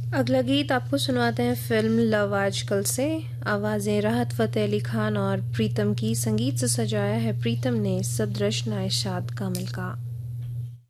अगला गीत आपको सुनवाते हैं फिल्म लव आजकल से। आवाज़ें राहत फ़तेह अली खान और प्रीतम की, संगीत से सजाया है प्रीतम ने, शब्द रचना इरशाद कामिल का।